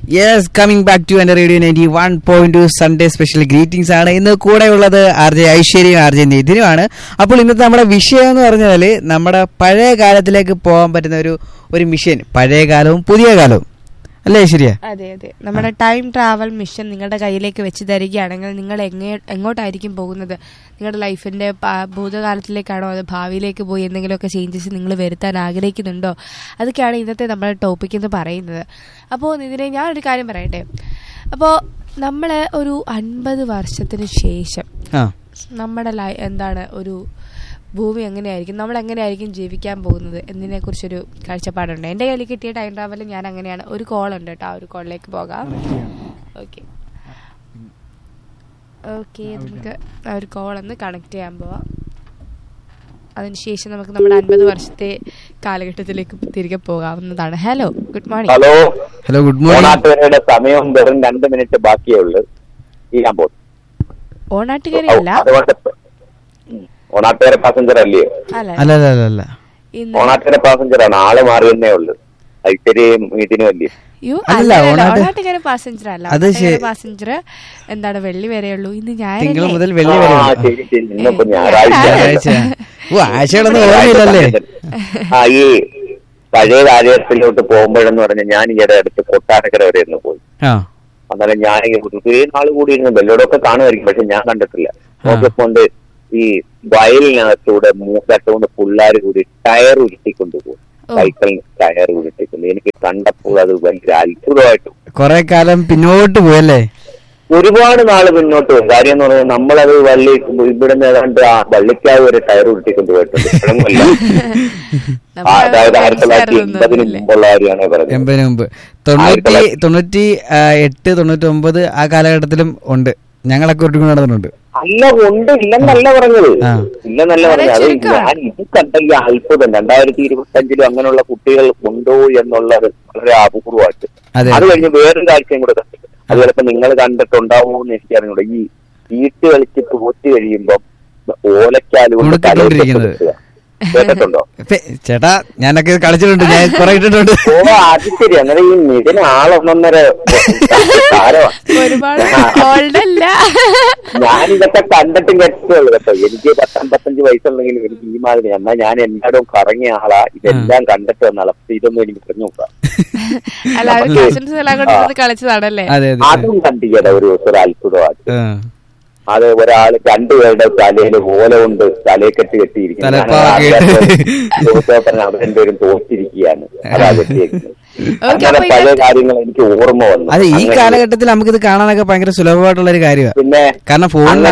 Yes, coming back to എന്റെ radio 91.2 Sunday special greetings ആണ്. ഇന്ന് കൂടെ ഉള്ളത് ആർ ജെ ഐശ്വര്യയും ആർ ജെ നിതിനുമാണ്. അപ്പോൾ ഇന്നത്തെ നമ്മുടെ വിഷയം എന്ന് പറഞ്ഞാൽ നമ്മുടെ പഴയ കാലത്തിലേക്ക് പോകാൻ പറ്റുന്ന ഒരു മിഷൻ, പഴയ കാലവും പുതിയ കാലവും അല്ലേ ഐശ്വര്യ? അതെ അതെ, നമ്മുടെ ടൈം ട്രാവൽ മിഷൻ നിങ്ങളുടെ കയ്യിലേക്ക് വെച്ച് തരികയാണെങ്കിൽ നിങ്ങൾ എങ്ങോട്ടായിരിക്കും പോകുന്നത്? നിങ്ങളുടെ ലൈഫിന്റെ ഭൂതകാലത്തിലേക്കാണോ അത് ഭാവിയിലേക്ക് പോയി എന്തെങ്കിലുമൊക്കെ ചേഞ്ചസ് നിങ്ങൾ വരുത്താൻ ആഗ്രഹിക്കുന്നുണ്ടോ? അതൊക്കെയാണ് ഇന്നത്തെ നമ്മുടെ ടോപ്പിക് എന്ന് പറയുന്നത്. അപ്പോൾ ഇതിനെ ഞാനൊരു കാര്യം പറയട്ടെ. അപ്പോൾ നമ്മൾ ഒരു 50 വർഷത്തിന് ശേഷം നമ്മുടെ എന്താണ് ഒരു ഭൂമി എങ്ങനെയായിരിക്കും, നമ്മൾ എങ്ങനെയായിരിക്കും ജീവിക്കാൻ പോകുന്നത് എന്നതിനെ കുറിച്ചൊരു കാഴ്ചപ്പാടുണ്ട്. എൻ്റെ കയ്യിൽ കിട്ടിയ ടൈം ട്രാവൽ ഞാൻ അങ്ങനെയാണ്. ഒരു കോൾ ഉണ്ട് കേട്ടോ, ആ ഒരു കോളിലേക്ക് പോകാം. ഓക്കെ ഓക്കെ, നമുക്ക് ആ ഒരു കോളൊന്ന് കണക്ട് ചെയ്യാൻ പോവാം. അതിനുശേഷം നമുക്ക് നമ്മുടെ 50 വർഷത്തെ കാലഘട്ടത്തിലേക്ക് തിരികെ പോകാവുന്നതാണ്. Hello, good morning. Hello good morning. സമയം വെറും 2 മിനിറ്റ് ബാക്കിയേ ഉള്ളൂ. ഓണാട്ടുകരയല്ല, ഓണാട്ടുകര പാസഞ്ചർ അല്ലയോ? അല്ല, ഓണാട്ടുകര പാസഞ്ചറാണ്. ആള് മാറിയെന്നേ ഉള്ളു. ഐശ്വര്യയും ഇതിനും അല്ലേ? ഓണാട്ടുകര പാസഞ്ചർ അല്ല, പാസഞ്ചർ എന്താണ് വെള്ളി വരെയുള്ളൂ. ഇന്ന് തിങ്കൾ മുതൽ ഞാൻ വെള്ളി വരെ. ഇന്നിപ്പോ ഞായറാഴ്ച. ഈ പഴയ കാര്യത്തിലോട്ട് പോകുമ്പോഴെന്ന് പറഞ്ഞാൽ ഞാൻ ഈയിടെ അടുത്ത് കൊട്ടാരക്കര വരെ ഒന്ന് പോയി. അന്നേരം ഞാൻ കുറേ നാൾ കൂടി ഇരുന്ന് വെള്ളോടൊക്കെ കാണുമായിരിക്കും, പക്ഷെ ഞാൻ കണ്ടിട്ടില്ല. നോക്കിക്കൊണ്ട് ഈ വയലിനകത്തൂടെ മൂക്കട്ടുകൊണ്ട് പിള്ളേർ കൂടി ടയർ ഉരുട്ടിക്കൊണ്ടുപോകും. സൈക്കിളിന് ടയർ ഉരുട്ടിക്കൊണ്ട് എനിക്ക് കണ്ടപ്പോൾ അത് ഭയങ്കര അത്ഭുതമായിട്ട്. കുറെ കാലം പിന്നോട്ട് പോയല്ലേ? ഒരുപാട് നാള് പിന്നോട്ട് പോയി. കാര്യം എന്ന് പറഞ്ഞാൽ നമ്മളത് ഇവിടുന്ന് ഏതാണ്ട് വള്ളിക്കാവ് വരെ ടയർ ഉരുട്ടിക്കൊണ്ട് പോയിട്ടുണ്ട്. അതായത് 1980 മുമ്പുള്ള കാര്യമാണ് പറഞ്ഞത്. 80 മുമ്പ് 98, 99 ആ കാലഘട്ടത്തിലും ഉണ്ട്. ഞങ്ങളൊക്കെ ഒട്ടും നടന്നിട്ടുണ്ട്. അല്ല, ഉണ്ട്, ഇല്ലെന്നല്ല പറഞ്ഞത്, ഇല്ലെന്നല്ല പറഞ്ഞത്. അത് ഞാൻ ഇത് കണ്ടെങ്കിൽ അത്ഭുതം. 2025 അങ്ങനെയുള്ള കുട്ടികൾ ഉണ്ടോ എന്നുള്ളത് വളരെ അപൂർവമായിട്ട്. അത് കഴിഞ്ഞ് വേറൊരു കാഴ്ചയും കൂടെ കണ്ടു. അത് ചിലപ്പോ നിങ്ങൾ കണ്ടിട്ടുണ്ടാവോ എന്ന് എനിക്കറിഞ്ഞൂടെ. ഈ വീട്ട് കളിച്ച് തോറ്റ് കഴിയുമ്പം ഓലക്കാലുകൊണ്ട് തലയിലിരിക്കുന്നത് കേട്ടിട്ടുണ്ടോ? ചേട്ടാ, ഞാനൊക്കെ കളിച്ചിട്ടുണ്ട്, ഞാൻ കുറെ ഇട്ടിട്ടുണ്ട്. ഓ, അത് ശരി. അങ്ങനെ ഈ ഇതിന് ആളൊന്നൊന്നര ഞാനിതൊക്കെ കണ്ടിട്ടും കേട്ടിട്ടുള്ളൂ കേട്ടോ. എനിക്ക് 10-55 വയസ്സുണ്ടെങ്കിലും എനിക്ക് ഈ മാതിരി. എന്നാൽ ഞാൻ എല്ലായിടവും കറങ്ങിയ ആളാ, ഇതെല്ലാം കണ്ടിട്ട് വന്നാളാ. പക്ഷെ ഇതൊന്നും എനിക്ക് പറഞ്ഞു നോക്കാം. അതും കണ്ടില്ല ഒരു ദിവസം ഒരു അത്ഭുതമായിട്ട്. അത് ഒരാള് 2 പേരുടെ തലയിൽ ഓല കൊണ്ട് തലയെക്കെട്ട് കെട്ടിയിരിക്കുന്നു. അവരെന്തോരും തോറ്റിരിക്കുകയാണ്, അതാ കെട്ടിയിരിക്കുന്നത്. അങ്ങനെ പല കാര്യങ്ങൾ എനിക്ക് ഓർമ്മ വന്നു. അതെ, ഈ കാലഘട്ടത്തിൽ നമുക്കിത് കാണാനൊക്കെ ഭയങ്കര സുലഭമായിട്ടുള്ള ഒരു കാര്യമാണ്. പിന്നെ കാരണം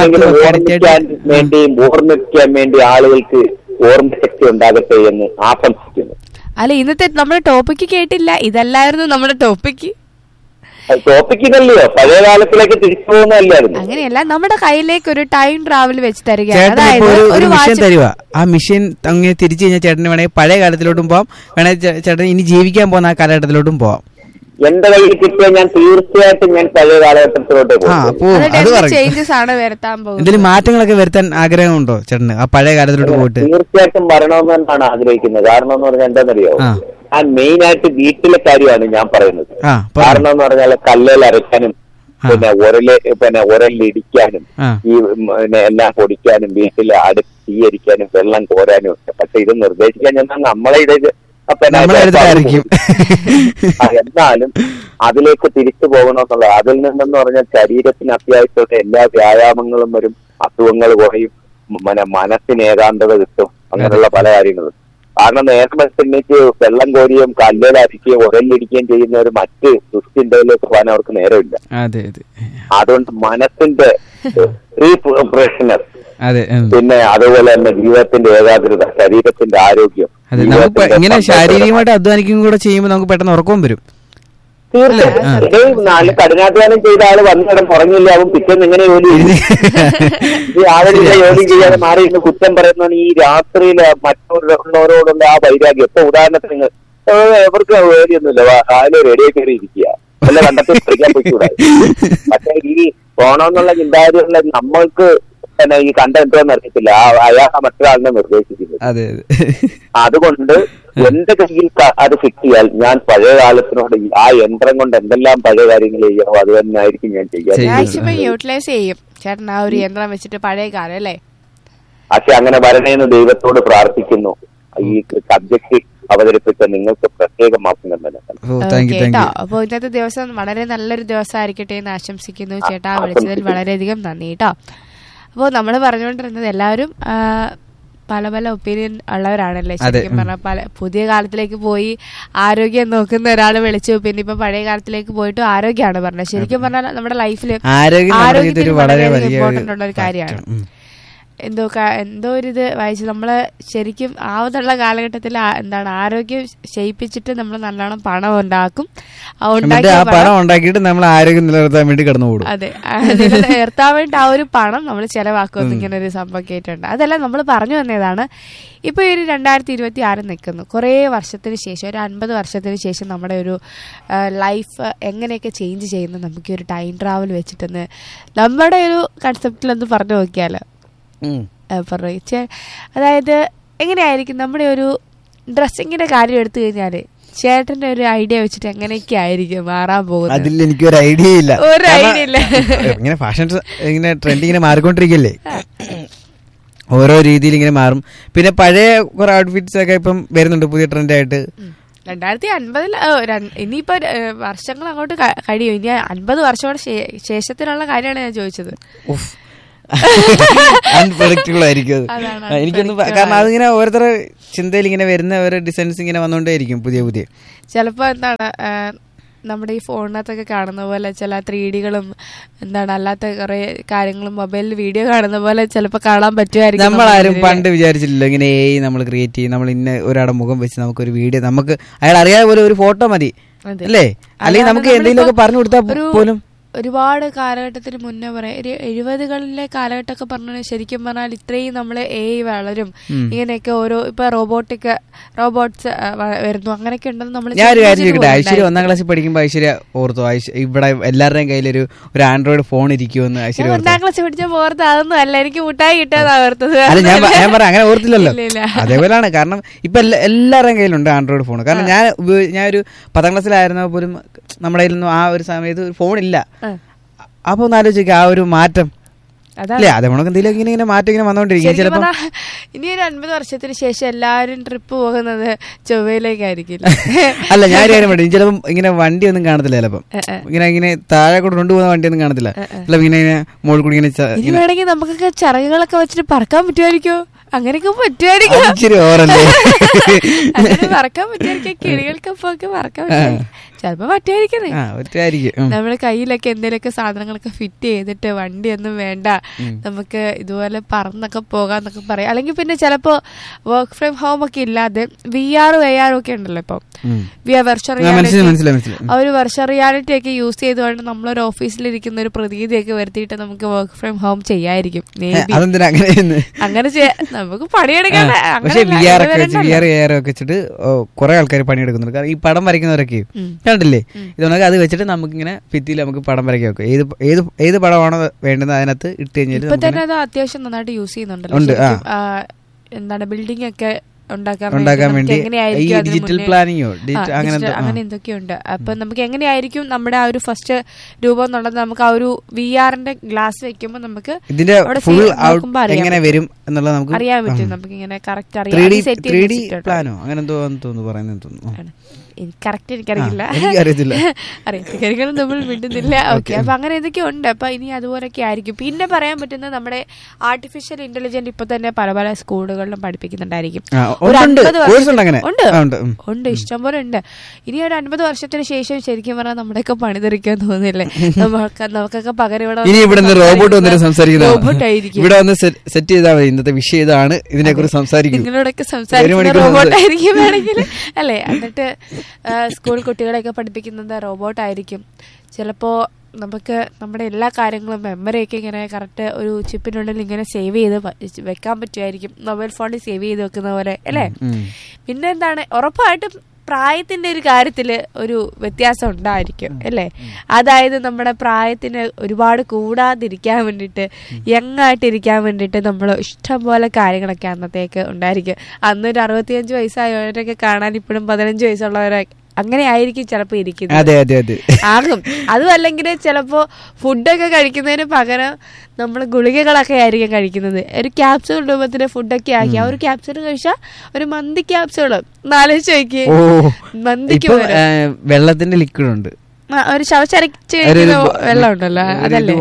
ഓർമ്മിക്കാൻ വേണ്ടി ആളുകൾക്ക് ഓർമ്മശക്തി ഉണ്ടാകട്ടെ എന്ന് ആശംസിക്കുന്നു. അല്ല, ഇന്നത്തെ നമ്മുടെ ടോപ്പിക്ക് കേട്ടില്ല, ഇതല്ലായിരുന്നു നമ്മുടെ ടോപ്പിക്ക്. ടോപ്പിക്കിനല്ലയോ, പഴയ കാലത്തിലേക്ക് തിരിച്ചു പോകുന്നതല്ലായിരുന്നു. അങ്ങനെയല്ല, നമ്മുടെ കയ്യിലേക്ക് ഒരു ടൈം ട്രാവൽ വെച്ച് തരിക. ഒരു മിഷൻ തരുക. ആ മിഷൻ അങ്ങനെ തിരിച്ചു കഴിഞ്ഞാൽ ചേട്ടന് വേണമെങ്കിൽ പഴയ കാലത്തിലോട്ടും പോവാം, വേണമെങ്കിൽ ചേട്ടൻ ഇനി ജീവിക്കാൻ പോകുന്ന ആ കാലഘട്ടത്തിലോട്ടും പോവാം. എന്റെ കയ്യിൽ കിട്ടിയാൽ ഞാൻ തീർച്ചയായിട്ടും ഞാൻ പഴയ കാലഘട്ടത്തിലോട്ട് പോകും. ചേഞ്ചസ് ആണ് വരുത്താൻ പോകുന്നത്. എന്തെങ്കിലും മാറ്റങ്ങളൊക്കെ വരുത്താൻ ആഗ്രഹമുണ്ടോ ചേട്ടന് ആ പഴയ കാലത്തിലോട്ട് പോയിട്ട്? തീർച്ചയായിട്ടും വരണമെന്ന് തന്നെയാണ് ആഗ്രഹിക്കുന്നത്. കാരണം എന്ന് പറഞ്ഞാൽ എന്താണെന്നറിയോ, ഞാൻ മെയിൻ ആയിട്ട് വീട്ടിലെ കാര്യമാണ് ഞാൻ പറയുന്നത്. കാരണം എന്ന് പറഞ്ഞാൽ കല്ലേൽ അരയ്ക്കാനും പിന്നെ ഉരലിടിക്കാനും ഈ എല്ലാം പൊടിക്കാനും വീട്ടിലെ തീ അരിക്കാനും വെള്ളം കോരാനും ഒക്കെ. പക്ഷെ ഇത് നിർദ്ദേശിക്കാൻ ചെന്നാൽ നമ്മളെ ഇത് എന്നാലും അതിലേക്ക് തിരിച്ചു പോകണമെന്നുള്ളത്. അതിൽ നിന്നെന്ന് പറഞ്ഞാൽ ശരീരത്തിന് അത്യാവശ്യമായിട്ട് എല്ലാ വ്യായാമങ്ങളും വരും, അസുഖങ്ങൾ കുറയും, മനസ്സിന് ഏകാന്തത കിട്ടും, അങ്ങനെയുള്ള പല കാര്യങ്ങളും. കാരണം നേരത്തെ വെള്ളം കോരിയും കല്ലേലരിക്കുകയും ഉരലിടിക്കുകയും ചെയ്യുന്നവർ മറ്റ് ദുശ്ചിന്തയിലേക്ക് പോകാൻ അവർക്ക് നേരമില്ല. അതുകൊണ്ട് മനസ്സിന്റെ റീഫ്രഷ്നസ്, പിന്നെ അതുപോലെ തന്നെ ജീവിതത്തിന്റെ ഏകാഗ്രത, ശരീരത്തിന്റെ ആരോഗ്യം. ഇങ്ങനെ ശാരീരികമായിട്ട് അധ്വാനിക്കും കൂടെ ചെയ്യുമ്പോൾ നമുക്ക് പെട്ടെന്ന് ഉറക്കവും വരും. തീർച്ചയായും നല്ല കഠിനാധ്വാനം ചെയ്ത ആള് വന്നിടം ഉറങ്ങില്ല, അവൻ പിറ്റേന്ന് എങ്ങനെ ജോലി രാവിലെ ജോലി ചെയ്യാതെ മാറി ഇന്ന് കുറ്റം പറയുന്നതാണ് ഈ രാത്രിയില് മറ്റുള്ളവരോടുള്ള ആ വൈരാഗ്യം. ഇപ്പൊ ഉദാഹരണത്തിന് നിങ്ങൾ എവർക്ക് ജോലിയൊന്നുമില്ല, രാവിലെ റെഡിയായി കയറി ഇരിക്കുക, വല്ല കണ്ടത്തിൽ പഠിക്കാൻ പോയിക്കൂടാ. പക്ഷെ ഈ പോണമെന്നുള്ള ചിന്താഗതിയുള്ള നമ്മൾക്ക് തന്നെ ഈ കണ്ട എന്താന്ന് അറിയത്തില്ല, അയാൾ മറ്റൊരാളിനെ നിർദ്ദേശിക്കുന്നത്. അതുകൊണ്ട് എന്റെ കയ്യിൽ അത് കിട്ടിയാൽ ഞാൻ പഴയ കാലത്തിനോട് ആ യന്ത്രം കൊണ്ട് എന്തെല്ലാം പഴയ കാര്യങ്ങൾ ചെയ്യണോ അത് തന്നെ ആയിരിക്കും ഞാൻ ചെയ്യാൻ. മാക്സിമം യൂട്ടിലൈസ് ചെയ്യും ചേട്ടൻ ആ ഒരു യന്ത്രം വെച്ചിട്ട് പഴയ കാലം അല്ലേ. പക്ഷെ അങ്ങനെ വരണേന്ന് ദൈവത്തോട് പ്രാർത്ഥിക്കുന്നു. ഈ സബ്ജക്ട് അവതരിപ്പിച്ച നിങ്ങൾക്ക് പ്രത്യേകം മാസം കേട്ടോ. അപ്പൊ ഇന്നത്തെ ദിവസം വളരെ നല്ലൊരു ദിവസം ആയിരിക്കട്ടെ എന്ന് ആശംസിക്കുന്നു. ചേട്ടാ വിളിച്ചതിൽ വളരെയധികം നന്ദി കേട്ടോ. അപ്പോൾ നമ്മൾ പറഞ്ഞുകൊണ്ടിരുന്നത് എല്ലാവരും പല പല ഒപ്പീനിയൻ ഉള്ളവരാണല്ലേ. ശരിക്കും പറഞ്ഞാൽ പുതിയ കാലത്തിലേക്ക് പോയി ആരോഗ്യം നോക്കുന്ന ഒരാൾ വിളിച്ചു, പിന്നെ ഇപ്പൊ പഴയ കാലത്തിലേക്ക് പോയിട്ട് ആരോഗ്യമാണ് പറഞ്ഞത്. ശരിക്കും പറഞ്ഞാൽ നമ്മുടെ ലൈഫിൽ ആരോഗ്യത്തിന് വളരെയധികം ഇമ്പോർട്ടന്റ് ഉള്ള ഒരു കാര്യമാണ്. എന്തോ ഒരു ഇത് വായിച്ചു നമ്മള് ശരിക്കും ആവതുള്ള കാലഘട്ടത്തിൽ എന്താണ് ആരോഗ്യം ക്ഷയിപ്പിച്ചിട്ട് നമ്മൾ നല്ലോണം പണം ഉണ്ടാക്കും. പണം ഉണ്ടാക്കിയിട്ട് നമ്മൾ ആരോഗ്യം നിലനിർത്താൻ വേണ്ടി കടന്നുപോകും. അതെ, നിലനിർത്താൻ വേണ്ടി ആ ഒരു പണം നമ്മൾ ചെലവാക്കുമെന്ന് ഇങ്ങനെ ഒരു സംഭവം കേട്ടിട്ടുണ്ട്. അതെല്ലാം നമ്മൾ പറഞ്ഞു വന്നതാണ്. ഇപ്പൊ ഒരു 2026 നിൽക്കുന്നു. കുറേ വർഷത്തിന് ശേഷം, ഒരു 50 വർഷത്തിന് ശേഷം നമ്മുടെ ഒരു ലൈഫ് എങ്ങനെയൊക്കെ ചേഞ്ച് ചെയ്യുന്നു നമുക്ക് ഒരു ടൈം ട്രാവൽ വെച്ചിട്ടെന്ന് നമ്മുടെ ഒരു കൺസെപ്റ്റിലൊന്ന് പറഞ്ഞു നോക്കിയാലോ. അതായത് എങ്ങനെയായിരിക്കും നമ്മുടെ ഒരു ഡ്രസ്സിങ്ങിന്റെ കാര്യം എടുത്തു കഴിഞ്ഞാല് ചേട്ടന്റെ ഒരു ഐഡിയ വെച്ചിട്ട് എങ്ങനെയൊക്കെ ആയിരിക്കും മാറാൻ പോകുന്നത്? അതിൽ എനിക്കൊരു ഐഡിയ ഇല്ല. ഒരു ഐഡിയ ഇല്ല. ഇങ്ങനെ ഫാഷൻ ഇങ്ങനെ ട്രെൻഡ് ഇങ്ങനെ മാറിക്കൊണ്ടിരിക്കല്ലേ, ഓരോ രീതിയിൽ ഇങ്ങനെ മാറും. പിന്നെ പഴയ കുറെ ഔട്ട്ഫിറ്റ്സ് ഒക്കെ ഇപ്പം വരുന്നുണ്ട് പുതിയ ട്രെൻഡായിട്ട്. 2050 ഇനിയിപ്പോ വർഷങ്ങൾ അങ്ങോട്ട് കഴിയും. ഇനി 50 വർഷങ്ങളുടെ ശേഷത്തിനുള്ള കാര്യമാണ് ഞാൻ ചോദിച്ചത്. അൺപ്രഡിക്റ്റബിൾ ആയിരിക്കും അത്. എനിക്കൊന്നും കാരണം അതിങ്ങനെ ഓരോരുത്തരുടെ ചിന്തയിൽ ഇങ്ങനെ വരുന്ന ഓരോ ഡിസൈൻസ് ഇങ്ങനെ വന്നുകൊണ്ടേയിരിക്കും പുതിയ പുതിയ. ചിലപ്പോ എന്താണ് നമ്മുടെ ഈ ഫോണിനകത്തൊക്കെ കാണുന്ന പോലെ ചില 3Dകളും എന്താണ് അല്ലാത്ത കുറെ കാര്യങ്ങളും മൊബൈലിൽ വീഡിയോ കാണുന്ന പോലെ ചിലപ്പോ കാണാൻ പറ്റുമായിരിക്കും. നമ്മളാരും പണ്ട് വിചാരിച്ചില്ലല്ലോ ഇങ്ങനെ നമ്മൾ ക്രിയേറ്റ് ചെയ്യും, നമ്മൾ ഇന്ന ഒരാളുടെ മുഖം വെച്ച് നമുക്കൊരു വീഡിയോ, നമുക്ക് അയാൾ അറിയാതെ പോലെ ഒരു ഫോട്ടോ മതി അല്ലേ, അല്ലെങ്കിൽ നമുക്ക് എന്തെങ്കിലുമൊക്കെ പറഞ്ഞു കൊടുത്താൽ പോലും. ഒരുപാട് കാലഘട്ടത്തിന് മുന്നേ പറയാം, ഒരു 70കളിലെ കാലഘട്ടമൊക്കെ പറഞ്ഞു ശരിക്കും പറഞ്ഞാൽ ഇത്രയും നമ്മള് വളരും ഇങ്ങനെയൊക്കെ ഓരോ ഇപ്പൊ റോബോട്ട്സ് വരുന്നു അങ്ങനെയൊക്കെ ഉണ്ടെന്ന് നമ്മൾ. ഞാനൊരു കാര്യം ചോദിക്കട്ടെ, ഐശ്വര്യ 1ാം ക്ലാസ്സിൽ പഠിക്കുമ്പോ ഐശ്വര്യ ഓർത്തോ ഇവിടെ എല്ലാവരുടെയും കയ്യിലൊരു ആൻഡ്രോയിഡ് ഫോൺ ഇരിക്കുമെന്ന് ഐശ്വര്യ? 1ാം ക്ലാസ്സിൽ പഠിച്ചപ്പോ ഓർത്ത് അതൊന്നും അല്ല, എനിക്ക് മുട്ടായി കിട്ടാതാ ഓർത്തത്. അല്ല ഞാൻ പറയാം അങ്ങനെ ഓർത്തില്ലല്ലോ. അതേപോലെയാണ്, കാരണം ഇപ്പൊ എല്ലാവരുടെയും കയ്യിലുണ്ട് ആൻഡ്രോയിഡ് ഫോൺ. കാരണം ഞാനൊരു 10ാം ക്ലാസ്സിലായിരുന്ന പോലും നമ്മുടെ കയ്യിലൊന്നും ആ ഒരു സമയത്ത് ഫോൺ ഇല്ല. അപ്പൊ ഒന്ന് ആലോചിക്കുക ആ ഒരു മാറ്റം അല്ലേ, അതേപോലെ എന്തെങ്കിലും ഇങ്ങനെ മാറ്റം ഇങ്ങനെ വന്നോണ്ടിരിക്കും. ചിലപ്പോ ഇനി ഒരു 50 വർഷത്തിന് ശേഷം എല്ലാവരും ട്രിപ്പ് പോകുന്നത് ചൊവ്വയിലേക്കായിരിക്കില്ല. അല്ല ഞാൻ കാര്യം പറയും, ചിലപ്പം ഇങ്ങനെ വണ്ടി ഒന്നും കാണത്തില്ല, ചിലപ്പം ഇങ്ങനെ താഴെ കൂടെ കൊണ്ടുപോകുന്ന വണ്ടി ഒന്നും കാണത്തില്ല. ചിലപ്പോ ഇങ്ങനെ മുകളിൽ കൂടി ഇങ്ങനെ വേണമെങ്കിൽ നമുക്കൊക്കെ ചിറകുകളൊക്കെ വെച്ചിട്ട് പറക്കാൻ പറ്റുമായിരിക്കോ? അങ്ങനെയൊക്കെ പറ്റുമായിരിക്കും, അങ്ങനെ പറക്കാൻ പറ്റുമായിരിക്കും. കിളികൾക്കൊക്കെ പറക്കാൻ പറ്റും, ചിലപ്പോ പറ്റുമായിരിക്കും. നമ്മുടെ കയ്യിലൊക്കെ എന്തെങ്കിലുമൊക്കെ സാധനങ്ങളൊക്കെ ഫിറ്റ് ചെയ്തിട്ട് വണ്ടിയൊന്നും വേണ്ട, നമുക്ക് ഇതുപോലെ പറന്നൊക്കെ പോകാന്നൊക്കെ പറയാം. അല്ലെങ്കിൽ പിന്നെ ചിലപ്പോ വർക്ക് ഫ്രം ഹോം ഒക്കെ ഇല്ലാതെ VR AR ഒക്കെ ഉണ്ടല്ലോ ഇപ്പൊ, വെർച്വൽ റിയാലിറ്റി, ആ ഒരു വെർച്വൽ റിയാലിറ്റി ഒക്കെ യൂസ് ചെയ്തുകൊണ്ട് നമ്മളൊരു ഓഫീസിലിരിക്കുന്ന ഒരു പ്രതീതിയൊക്കെ വരുത്തിയിട്ട് നമുക്ക് വർക്ക് ഫ്രം ഹോം ചെയ്യായിരിക്കും. അങ്ങനെ നമുക്ക് പണിയെടുക്കാൻ വെച്ചിട്ട് കുറെ ആൾക്കാർ പണിയെടുക്കുന്നുണ്ട്. കാരണം ഈ പടം വരയ്ക്കുന്നവരൊക്കെ കണ്ടില്ലേ, ഇതുകൊണ്ട് അത് വെച്ചിട്ട് നമുക്ക് ഇങ്ങനെ ഭിത്തിയിൽ നമുക്ക് പടം വരയ്ക്കാൻ വെക്കും. ഏത് പടമാണോ വേണ്ടത് അതിനകത്ത് ഇട്ട് കഴിഞ്ഞാൽ ഇപ്പൊ തന്നെ അത് അത്യാവശ്യം നന്നായിട്ട് യൂസ് ചെയ്യുന്നുണ്ടല്ലോ. എന്താണ് ബിൽഡിംഗ് ഒക്കെ ഉണ്ടാക്കാൻ വേണ്ടി ഡിജിറ്റൽ പ്ലാനിങ്ങോ അങ്ങനെ എന്തൊക്കെയുണ്ട്. അപ്പൊ നമുക്ക് എങ്ങനെയായിരിക്കും നമ്മുടെ ആ ഒരു ഫസ്റ്റ് രൂപം എന്നുള്ളത് നമുക്ക് ആ ഒരു VR-ന്റെ ഗ്ലാസ് വെക്കുമ്പോൾ നമുക്ക് ഇതിന്റെ എങ്ങനെ വരും എന്നുള്ളത് നമുക്ക് അറിയാൻ പറ്റും. നമുക്ക് ഇങ്ങനെ കറക്റ്റ് അറിയാം. പ്ലാനോ അങ്ങനെ എന്തോ പറയുന്നത് തോന്നുന്നു. കറക്റ്റ് എനിക്കറിയില്ല, അറിയാം നമ്മൾ മിണ്ടുന്നില്ല. ഓക്കെ, അപ്പൊ അങ്ങനെ എന്തൊക്കെ ഉണ്ട്. അപ്പൊ ഇനി അതുപോലൊക്കെ ആയിരിക്കും. പിന്നെ പറയാൻ പറ്റുന്നത് നമ്മുടെ ആർട്ടിഫിഷ്യൽ ഇന്റലിജന്റ് ഇപ്പൊ തന്നെ പല പല സ്കൂളുകളിലും പഠിപ്പിക്കുന്നുണ്ടായിരിക്കും. ഉണ്ട്, ഇഷ്ടംപോലെ ഉണ്ട്. ഇനി ഒരു 50 വർഷത്തിന് ശേഷം ശരിക്കും പറഞ്ഞാൽ നമ്മുടെയൊക്കെ പണിതെറിക്കാൻ തോന്നുന്നില്ലേ? നമുക്കൊക്കെ പകരം റോബോട്ട് ആയിരിക്കും. സെറ്റ് ചെയ്താൽ മതി, ഇന്നത്തെ വിഷയം ഇതാണ്, ഇതിനെക്കുറിച്ച് സംസാരിക്കും, നിങ്ങളോടൊക്കെ സംസാരിക്കുന്ന റോബോട്ട് ആയിരിക്കും വേണമെങ്കിൽ അല്ലേ. എന്നിട്ട് സ്കൂൾ കുട്ടികളെയൊക്കെ പഠിപ്പിക്കുന്നത് റോബോട്ടായിരിക്കും. ചിലപ്പോ നമുക്ക് നമ്മുടെ എല്ലാ കാര്യങ്ങളും മെമ്മറിയൊക്കെ ഇങ്ങനെ കറക്റ്റ് ഒരു ചിപ്പിനുള്ളിൽ ഇങ്ങനെ സേവ് ചെയ്ത് വെക്കാൻ പറ്റുമായിരിക്കും, മൊബൈൽ ഫോണിൽ സേവ് ചെയ്ത് വെക്കുന്ന പോലെ അല്ലേ. പിന്നെ എന്താണ്, ഉറപ്പായിട്ടും പ്രായത്തിന്റെ ഒരു കാര്യത്തില് ഒരു വ്യത്യാസം ഉണ്ടായിരിക്കും അല്ലേ. അതായത് നമ്മുടെ പ്രായത്തിന് ഒരുപാട് കൂടാതിരിക്കാൻ വേണ്ടിയിട്ട്, യങ് ആയിട്ടിരിക്കാൻ വേണ്ടിയിട്ട് നമ്മൾ ഇഷ്ടംപോലെ കാര്യങ്ങളൊക്കെ അന്നത്തേക്ക് ഉണ്ടായിരിക്കും. അന്നൊരു 65 വയസ്സായവരൊക്കെ കാണാൻ ഇപ്പോഴും 15 വയസ്സുള്ളവരൊക്കെ അങ്ങനെ ആയിരിക്കും ചിലപ്പോ ഇരിക്കുന്നത്. ആകും. അതും അല്ലെങ്കിൽ ചിലപ്പോ ഫുഡൊക്കെ കഴിക്കുന്നതിന് പകരം നമ്മൾ ഗുളികകളൊക്കെ ആയിരിക്കും കഴിക്കുന്നത്. ഒരു ക്യാപ്സ്യൂൾ രൂപത്തില് ഫുഡൊക്കെ ആക്കി ആ ഒരു ക്യാപ്സ്യൂൾ കഴിച്ചാൽ ഒരു മന്തി ക്യാപ്സ്യൂള് നാലോചിച്ച് നോക്കി, മന്തിക്ക് വെള്ളത്തിന്റെ ലിക്വിഡ് ഉണ്ട്, ഒരു ചവച്ചരച്ച് വെള്ളം ഉണ്ടല്ലോ, അതല്ലേ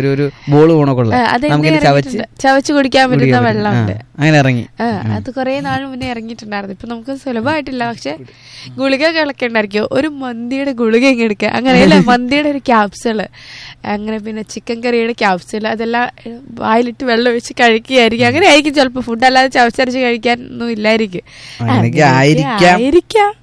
ചവച്ച് കുടിക്കാൻ പറ്റുന്ന വെള്ളമുണ്ട്. അത് കുറെ നാൾ മുന്നേ ഇറങ്ങിയിട്ടുണ്ടായിരുന്നു. ഇപ്പൊ നമുക്ക് സുലഭമായിട്ടില്ല. പക്ഷെ ഗുളികകളൊക്കെ ഉണ്ടായിരിക്കും. ഒരു മന്തിയുടെ ഗുളിക ഇങ്ങനെ എടുക്കുക, അങ്ങനെയല്ല മന്തിയുടെ ഒരു ക്യാപ്സ്യൂള്, അങ്ങനെ പിന്നെ ചിക്കൻ കറിയുടെ ക്യാപ്സ്യൂള്, അതെല്ലാം വായിലിട്ട് വെള്ളം ഒഴിച്ച് കഴിക്കുകയായിരിക്കും. അങ്ങനെ ആയിരിക്കും ചിലപ്പോ. ഫുഡ് അല്ലാതെ ചവച്ചരച്ച് കഴിക്കാനൊന്നും ഇല്ലായിരിക്കും. ആയിരിക്കാം.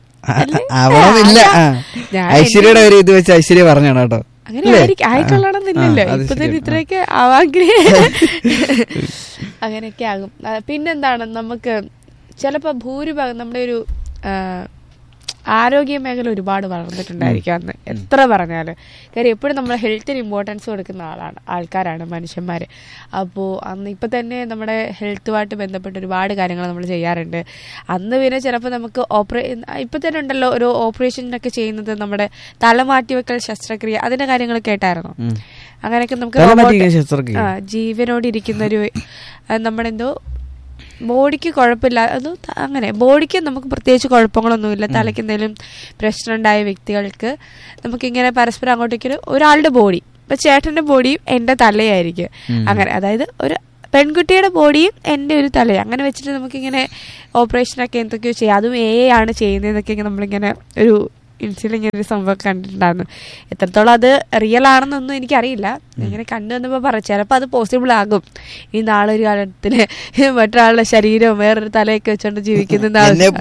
ഐശ്വര്യയുടെ ഒരു ഇത് വെച്ച് ഐശ്വര്യ പറഞ്ഞാണ് കേട്ടോ. അങ്ങനെ ആയിക്കൊള്ളണമെന്നില്ലല്ലോ. ഇപ്പൊ തന്നെ ഇത്രയൊക്കെ ആവാങ്കിലേ അങ്ങനെയൊക്കെ ആകും. പിന്നെന്താണ്, നമുക്ക് ചിലപ്പോ ഭൂരിഭാഗം നമ്മുടെ ഒരു ആരോഗ്യ മേഖല ഒരുപാട് വളർന്നിട്ടുണ്ടായിരിക്കും അന്ന്, എത്ര പറഞ്ഞാല്. കാര്യം എപ്പോഴും നമ്മൾ ഹെൽത്തിന് ഇമ്പോർട്ടൻസ് കൊടുക്കുന്ന ആൾക്കാരാണ് മനുഷ്യന്മാർ. അപ്പോൾ അന്ന് ഇപ്പം തന്നെ നമ്മുടെ ഹെൽത്തുമായിട്ട് ബന്ധപ്പെട്ട് ഒരുപാട് കാര്യങ്ങൾ നമ്മൾ ചെയ്യാറുണ്ട്. അന്ന് പിന്നെ ചിലപ്പോൾ നമുക്ക് ഇപ്പം തന്നെ ഉണ്ടല്ലോ ഒരു ഓപ്പറേഷനൊക്കെ ചെയ്യുന്നത്, നമ്മുടെ തലമാറ്റിവെക്കൽ ശസ്ത്രക്രിയ, അതിന്റെ കാര്യങ്ങളൊക്കെ ആയിട്ടായിരുന്നു. അങ്ങനെയൊക്കെ നമുക്ക് ജീവനോടിരിക്കുന്നൊരു നമ്മുടെ എന്തോ ബോഡിക്ക് കുഴപ്പമില്ല, അത് അങ്ങനെ ബോഡിക്ക് നമുക്ക് പ്രത്യേകിച്ച് കുഴപ്പങ്ങളൊന്നുമില്ല. തലയ്ക്ക് എന്തെങ്കിലും പ്രശ്നമുണ്ടായ വ്യക്തികൾക്ക് നമുക്കിങ്ങനെ പരസ്പരം അങ്ങോട്ടേക്ക് ഒരാളുടെ ബോഡി, ഇപ്പൊ ചേട്ടന്റെ ബോഡിയും എന്റെ തലയായിരിക്കും. അങ്ങനെ അതായത് ഒരു പെൺകുട്ടിയുടെ ബോഡിയും എൻ്റെ ഒരു തലയും, അങ്ങനെ വെച്ചിട്ട് നമുക്കിങ്ങനെ ഓപ്പറേഷനൊക്കെ എന്തൊക്കെയോ ചെയ്യാം. അതും ആണ് ചെയ്യുന്നതൊക്കെ നമ്മളിങ്ങനെ ഒരു ഇൻസ്റ്റയിൽ ഇങ്ങനെ ഒരു സംഭവം കണ്ടിട്ടുണ്ടായിരുന്നു. എത്രത്തോളം അത് റിയൽ ആണെന്നൊന്നും എനിക്കറിയില്ല. ഇങ്ങനെ കണ്ടു വന്നപ്പോൾ പറയാം, ചിലപ്പോൾ അത് പോസിബിൾ ആകും. ഈ നാളെ ഒരു കാലത്തില് മറ്റൊരാളുടെ ശരീരവും വേറൊരു തലയൊക്കെ വെച്ചോണ്ട് ജീവിക്കുന്ന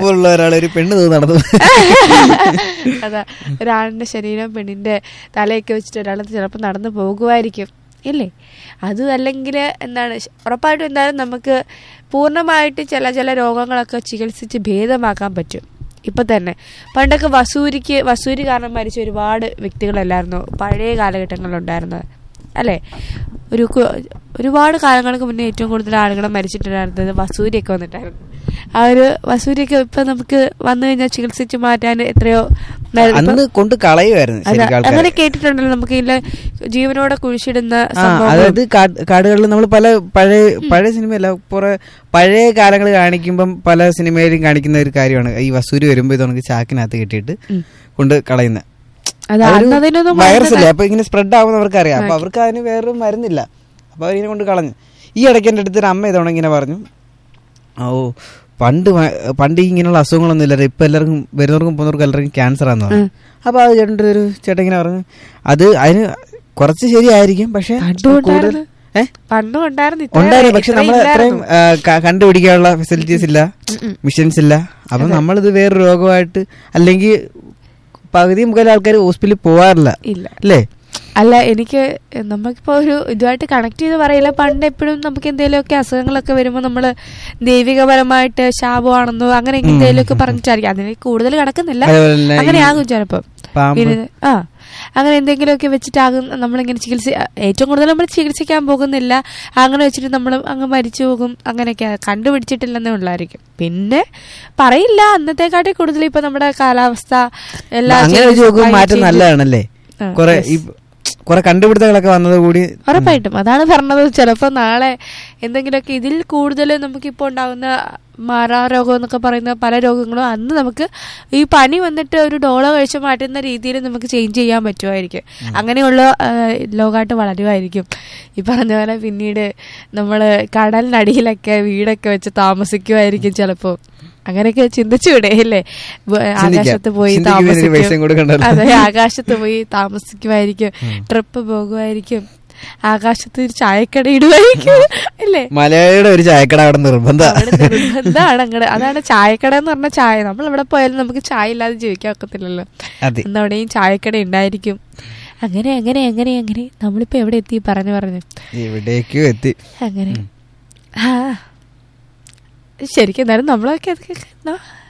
അതാ, ഒരാളിന്റെ ശരീരം പെണ്ണിന്റെ തലയൊക്കെ വെച്ചിട്ട് ഒരാൾ ചിലപ്പോൾ നടന്നു പോകുമായിരിക്കും ഇല്ലേ. അത് അല്ലെങ്കിൽ എന്താണ്, ഉറപ്പായിട്ടും എന്തായാലും നമുക്ക് പൂർണ്ണമായിട്ട് ചില രോഗങ്ങളൊക്കെ ചികിത്സിച്ച് ഭേദമാക്കാൻ പറ്റും. ഇപ്പൊ തന്നെ പണ്ടൊക്കെ വസൂരി കാരണം മരിച്ച ഒരുപാട് വ്യക്തികളല്ലായിരുന്നു പഴയ കാലഘട്ടങ്ങളിലുണ്ടായിരുന്നത് അല്ലേ. ഒരുപാട് കാലങ്ങൾക്ക് മുന്നേ ഏറ്റവും കൂടുതൽ ആളുകൾ മരിച്ചിട്ടുണ്ടായിരുന്നത് വസൂരിയൊക്കെ വന്നിട്ടായിരുന്നു. ആ ഒരു വസൂരിയൊക്കെ ഇപ്പൊ നമുക്ക് വന്നു കഴിഞ്ഞാൽ ചികിത്സിച്ച് മാറ്റാൻ എത്രയോ കൊണ്ട് കളയുമായിരുന്നു. അങ്ങനെ കേട്ടിട്ടുണ്ടല്ലോ നമുക്ക് ഇല്ല ജീവനോടെ കുഴിച്ചിടുന്ന. അതായത് കാടുകളിൽ നമ്മൾ പല പഴയ സിനിമയല്ല, പഴയ കാലങ്ങൾ കാണിക്കുമ്പം പല സിനിമയിലും കാണിക്കുന്ന ഒരു കാര്യമാണ് ഈ വസൂരി വരുമ്പോ ഇത് നമുക്ക് ചാക്കിനകത്ത് കെട്ടിയിട്ട് കൊണ്ട് കളയുന്ന. വൈറസ് ഇല്ലേ, അപ്പൊ ഇങ്ങനെ സ്പ്രെഡ് ആവുന്നവർക്ക് അറിയാം. അപ്പൊ അവർക്ക് അതിന് വേറൊരു മരുന്നില്ല, അപ്പൊ അവരിങ്ങനെ കൊണ്ട് കളഞ്ഞു. ഈ ഇടയ്ക്ക് എൻ്റെ അടുത്തൊരു അമ്മ ഇതോടെ ഇങ്ങനെ പറഞ്ഞു, പണ്ട് ഇങ്ങനെയുള്ള അസുഖങ്ങളൊന്നും ഇല്ല, ഇപ്പൊ എല്ലാവർക്കും വരുന്നവർക്കും പോകുന്നവർക്കും എല്ലാവർക്കും ക്യാൻസർ ആണെന്ന് പറഞ്ഞു. അപ്പൊ അത് ചേട്ടൻ്റെ ഒരു ചേട്ടൻ ഇങ്ങനെ പറഞ്ഞു, അതിന് കുറച്ച് ശരിയായിരിക്കും, പക്ഷെ ഉണ്ടായിരുന്നു. പക്ഷെ നമ്മൾ അത്രയും കണ്ടുപിടിക്കാനുള്ള ഫെസിലിറ്റീസ് ഇല്ല, മിഷൻസ് ഇല്ല. അപ്പൊ നമ്മളിത് വേറൊരു രോഗമായിട്ട്, അല്ലെങ്കിൽ പകുതി മുക്കാൽ ആൾക്കാർ ഹോസ്പിറ്റലിൽ പോവാറില്ല അല്ലേ. അല്ല, എനിക്ക് നമുക്കിപ്പോ ഒരു ഇതുമായിട്ട് കണക്ട് ചെയ്ത് പറയില്ല. പണ്ട് എപ്പോഴും നമുക്ക് എന്തെങ്കിലുമൊക്കെ അസുഖങ്ങളൊക്കെ വരുമ്പോൾ നമ്മള് ദൈവികപരമായിട്ട് ശാപമാണെന്നോ അങ്ങനെ എന്തെങ്കിലുമൊക്കെ പറഞ്ഞിട്ടായിരിക്കും. അതിന് കൂടുതൽ കടക്കുന്നില്ല, അങ്ങനെയാകും ചിലപ്പോ. അങ്ങനെ എന്തെങ്കിലുമൊക്കെ വെച്ചിട്ടാകും നമ്മളിങ്ങനെ ഏറ്റവും കൂടുതൽ നമ്മൾ ചികിത്സിക്കാൻ പോകുന്നില്ല, അങ്ങനെ വെച്ചിട്ട് നമ്മൾ അങ്ങ് മരിച്ചു പോകും. അങ്ങനെയൊക്കെ കണ്ടുപിടിച്ചിട്ടില്ലെന്നേ ഉള്ളായിരിക്കും. പിന്നെ പറയില്ല, അന്നത്തെക്കാട്ടി കൂടുതൽ ഇപ്പൊ നമ്മുടെ കാലാവസ്ഥ എല്ലാം മാറ്റം നല്ലതാണല്ലേ. കുറെ കണ്ടുപിടുത്തങ്ങളൊക്കെ വന്നത് കൂടി ഉറപ്പായിട്ടും അതാണ് പറഞ്ഞത്. ചിലപ്പോ നാളെ എന്തെങ്കിലുമൊക്കെ ഇതിൽ കൂടുതൽ നമുക്കിപ്പോ ഉണ്ടാകുന്ന മാറാരോഗം എന്നൊക്കെ പറയുന്ന പല രോഗങ്ങളും അന്ന് നമുക്ക് ഈ പനി വന്നിട്ട് ഒരു ഡോളോ കഴിച്ച് മാറ്റുന്ന രീതിയിൽ നമുക്ക് ചേഞ്ച് ചെയ്യാൻ പറ്റുമായിരിക്കും. അങ്ങനെയുള്ള ലോകമായിട്ട് വളരുമായിരിക്കും. ഈ പറഞ്ഞ പോലെ പിന്നീട് നമ്മള് കടലിനടിയിലൊക്കെ വീടൊക്കെ വെച്ച് താമസിക്കുമായിരിക്കും ചിലപ്പോ. അങ്ങനെയൊക്കെ ചിന്തിച്ചുവിടെ അല്ലേ. ആകാശത്ത് പോയി അതെ, ആകാശത്ത് പോയി താമസിക്കുമായിരിക്കും, ട്രിപ്പ് പോകുമായിരിക്കും, ആകാശത്ത് ഒരു ചായക്കട ഇടുമായിരിക്കും അല്ലേ. മലയാളിയുടെ ഒരു ചായക്കട അവിടെ നിർബന്ധമാണ്. അങ്ങോട്ട് അതാണ് ചായക്കട എന്ന് പറഞ്ഞ ചായ. നമ്മൾ എവിടെ പോയാലും നമുക്ക് ചായ ഇല്ലാതെ ജീവിക്കാൻ ഒക്കത്തില്ലല്ലോ. എന്നവിടെയും ചായക്കട ഉണ്ടായിരിക്കും. അങ്ങനെ അങ്ങനെ അങ്ങനെ അങ്ങനെ നമ്മളിപ്പോ എവിടെ എത്തി പറഞ്ഞു എവിടേക്കോ എത്തി. അങ്ങനെ ശരിക്കും എന്തായാലും നമ്മളൊക്കെ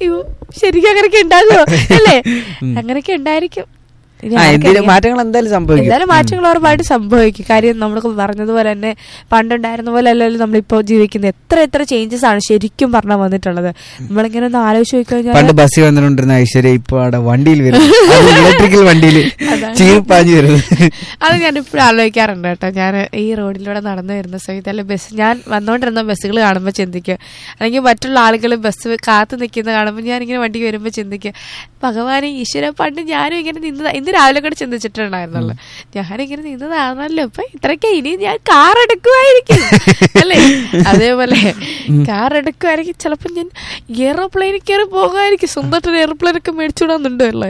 ശരിക്കും അങ്ങനെയൊക്കെ ഉണ്ടാകുമോ അല്ലേ? അങ്ങനെയൊക്കെ ഉണ്ടായിരിക്കും. മാറ്റങ്ങൾ എന്തായാലും മാറ്റങ്ങൾ ഉറപ്പായിട്ട് സംഭവിക്കും. കാര്യം നമ്മൾ പറഞ്ഞതുപോലെ തന്നെ പണ്ടുണ്ടായിരുന്ന പോലെ അല്ലല്ലോ നമ്മളിപ്പോ ജീവിക്കുന്നത്. എത്ര ചേഞ്ചസ് ആണ് ശരിക്കും പറഞ്ഞാൽ വന്നിട്ടുള്ളത്. നമ്മളിങ്ങനെ ഒന്ന് ആലോചിച്ച് നോക്കിക്കഴിഞ്ഞാൽ പണ്ട് ബസ്സിൽ വന്നിട്ടുണ്ടിരുന്ന ഐശ്വര്യ ഇപ്പൊ അവിടെ വണ്ടിയിൽ ഇലക്ട്രിക്കൽ വണ്ടിയിൽ ചീർപ്പാഞ്ഞു വരുന്നത്. അത് ഞാൻ ഇപ്പോഴും ആലോചിക്കാറുണ്ട് കേട്ടോ. ഞാൻ ഈ റോഡിലൂടെ നടന്നു വരുന്ന സമയത്ത് അല്ലെ ബസ് ഞാൻ വന്നുകൊണ്ടിരുന്ന ബസ്സുകൾ കാണുമ്പോൾ ചിന്തിക്കുക, അല്ലെങ്കിൽ മറ്റുള്ള ആളുകൾ ബസ് കാത്തു നിൽക്കുന്ന കാണുമ്പോൾ ഞാനിങ്ങനെ വണ്ടി വരുമ്പോൾ ചിന്തിക്കുക, ഭഗവാനെ ഈശ്വര, പണ്ട് ഞാനും ഇങ്ങനെ നിന്നതാ. ഇന്ന് രാവിലെ കൂടെ ചിന്തിച്ചിട്ടുണ്ടായിരുന്നല്ലോ, ഞാനിങ്ങനെ നിന്നതാണല്ലോ, ഇപ്പൊ ഇത്രയ്ക്ക് ഇനി ഞാൻ കാർ എടുക്കുമായിരിക്കും അല്ലേ? അതേപോലെ കാർ എടുക്കുമായിരിക്കും, ചിലപ്പോ ഞാൻ എയറോപ്ലെയിനിൽ കയറി പോകുമായിരിക്കും. സ്വന്തമായിട്ട് എയർപ്ലെയിൻ ഒക്കെ മേടിച്ചുവിടാന്നുണ്ടോ അല്ലേ?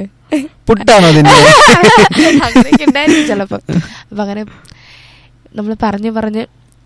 അങ്ങനെയൊക്കെ ഉണ്ടായിരിക്കും ചിലപ്പോ. അപ്പൊ അങ്ങനെ നമ്മൾ പറഞ്ഞ്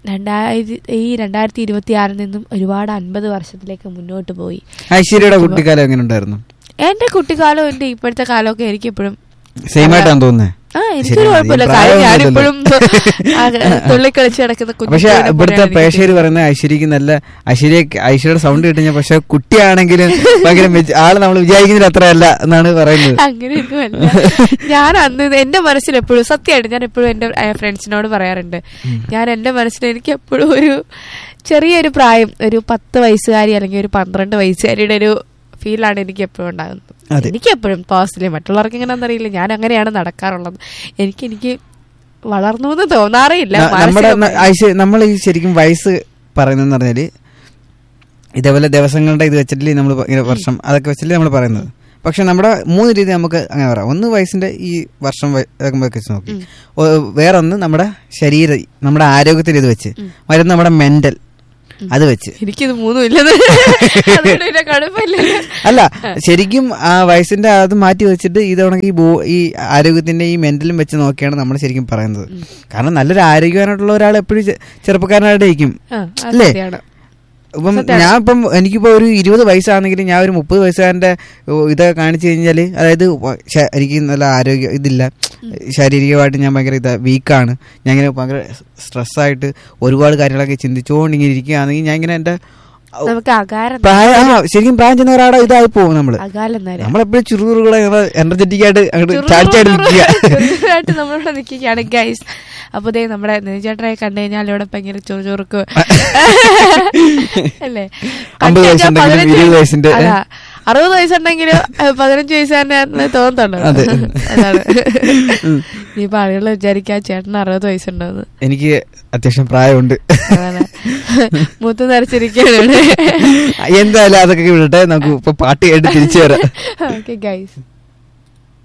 2026 നിന്നും ഒരുപാട് 50 വർഷത്തിലേക്ക് മുന്നോട്ട് പോയി. ഐശ്വര്യയുടെ കുട്ടിക്കാലം എങ്ങനെ ഉണ്ടായിരുന്നു? എന്റെ കുട്ടിക്കാലവും എന്റെ ഇപ്പോഴത്തെ കാലമൊക്കെ എനിക്ക് എപ്പോഴും സെയിം ആയിട്ടാണ് തോന്നുന്നത്. എനിക്കൊരു കുഴപ്പമില്ല. കാര്യം ഞാനിപ്പോഴും തുള്ളിക്കളിച്ച് കിടക്കുന്ന. പക്ഷെ ഇവിടുത്തെ പ്രേക്ഷകർ പറയുന്നത് ഐശ്വര്യക്ക് നല്ല ഐശ്വര്യയുടെ സൗണ്ട് കിട്ടുന്ന, പക്ഷെ കുട്ടിയാണെങ്കിലും ഭയങ്കര ആള് നമ്മൾ വിചാരിക്കുന്നതിൽ അത്രയല്ല എന്നാണ് പറയുന്നത്. അങ്ങനെയൊന്നുമല്ല. ഞാൻ അന്ന് എന്റെ മനസ്സിൽ എപ്പോഴും, സത്യമായിട്ട് ഞാൻ എപ്പോഴും എന്റെ ഫ്രണ്ട്സിനോട് പറയാറുണ്ട്, ഞാൻ എന്റെ മനസ്സിൽ എനിക്ക് എപ്പോഴും ഒരു ചെറിയൊരു പ്രായം, ഒരു 10 വയസ്സുകാരി അല്ലെങ്കിൽ ഒരു 12 വയസ്സുകാരിയുടെ ഒരു ഫീലാണ് എനിക്ക് എപ്പോഴും ഉണ്ടാകുന്നത്. എനിക്ക് എപ്പോഴും പേഴ്സണലി, മറ്റുള്ളവർക്ക് ഇങ്ങനെ അറിയില്ല, ഞാൻ അങ്ങനെയാണ് നടക്കാറുള്ളത്. എനിക്ക് വളർന്നു എന്ന് തോന്നാറേയില്ല. നമ്മൾ ഈ ശരിക്കും വയസ്സ് പറയുന്നതെന്ന് പറഞ്ഞാല് ഇതേപോലെ ദിവസങ്ങളുടെ ഇത് വെച്ചിട്ടില്ലേ നമ്മൾ വർഷം അതൊക്കെ വെച്ചിട്ട് നമ്മൾ പറയുന്നത്. പക്ഷെ നമ്മുടെ 3 രീതി നമുക്ക് അങ്ങനെ പറയാം. ഒന്ന് വയസ്സിന്റെ ഈ വർഷം വെച്ച് നോക്കി, വേറൊന്ന് നമ്മുടെ ശരീരം, നമ്മുടെ ആരോഗ്യത്തിന്റെ ഇത് വെച്ച്, മറ്റൊന്ന് നമ്മുടെ മെന്റൽ അത് വെച്ച്. എനിക്കിത് 3 ഇല്ലത് അല്ല, ശരിക്കും ആ വയസ്സിന്റെ അത് മാറ്റി വെച്ചിട്ട് ഇതവണ ഈ ആരോഗ്യത്തിന്റെ ഈ മെന്റലും വെച്ച് നോക്കിയാണ് നമ്മൾ ശരിക്കും പറയുന്നത്. കാരണം നല്ലൊരു ആരോഗ്യവാനായിട്ടുള്ള ഒരാൾ എപ്പോഴും ചെറുപ്പക്കാരനായിട്ട് ഇരിക്കും അല്ലേ? ഇപ്പം ഞാൻ ഇപ്പം എനിക്കിപ്പോ ഒരു 20 വയസ്സാണെങ്കിലും ഞാൻ ഒരു 30 വയസ്സുകാരന്റെ ഇതൊക്കെ കാണിച്ചു കഴിഞ്ഞാല്, അതായത് എനിക്ക് നല്ല ആരോഗ്യം ഇതില്ല, ശാരീരികമായിട്ട് ഞാൻ ഭയങ്കര വീക്കാണ്, ഞാൻ ഇങ്ങനെ ഭയങ്കര സ്ട്രെസ്സായിട്ട് ഒരുപാട് കാര്യങ്ങളൊക്കെ ചിന്തിച്ചുകൊണ്ട് ഇങ്ങനെ ഇരിക്കുകയാണെങ്കിൽ ഞാൻ ഇങ്ങനെ എന്റെ ശരിക്കും പ്രായം ചെന്ന ഒരാടെ ഇതായി പോകും. നമ്മളെപ്പോഴും ചുറുചുറുകളെ എനർജറ്റിക് ആയിട്ട് നമ്മളിവിടെ നിൽക്കുകയാണ് ഗൈസ്. അപ്പൊ ദേ നമ്മുടെ നെഞ്ചേട്ടനെ കണ്ടു കഴിഞ്ഞാൽ ഇവിടെ ഭയങ്കര ചൊറുചൊറുക്ക് അല്ലേ? 60 വയസ്സുണ്ടെങ്കിലും 15 വയസ്സുകാരനെ തോന്നുന്നുണ്ടോ? അതാണ്. ഇനിയിപ്പൊ ആളുകൾ വിചാരിക്കാ ചേട്ടന് 60 വയസ്സുണ്ടോന്ന്. എനിക്ക് അത്യാവശ്യം പ്രായമുണ്ട്, മൂത്ത് നരച്ചിരിക്കുകയാണ്. എന്തായാലും അതൊക്കെ വിടട്ടെ, നമുക്ക് ഇപ്പൊ പാട്ട് കേട്ട് തിരിച്ചു വരാം. Okay guys.